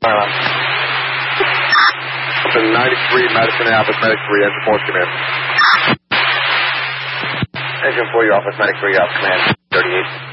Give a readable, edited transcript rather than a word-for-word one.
Up to 93, Madison Ave, Medic 3, engine 4, command. Engine 4, your office, Medic 3, out, command, 38.